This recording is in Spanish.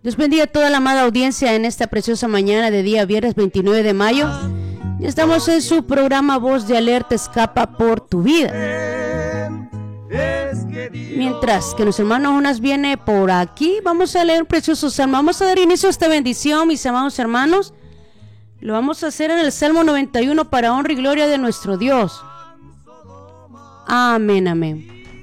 Dios bendiga a toda la amada audiencia en esta preciosa mañana de día viernes 29 de mayo. Estamos en su programa Voz de Alerta Escapa por tu vida. Mientras que nuestro hermano Jonas viene por aquí, vamos a leer un precioso salmo. Vamos a dar inicio a esta bendición, mis amados hermanos. Lo vamos a hacer en el Salmo 91 para honra y gloria de nuestro Dios. Amén, amén.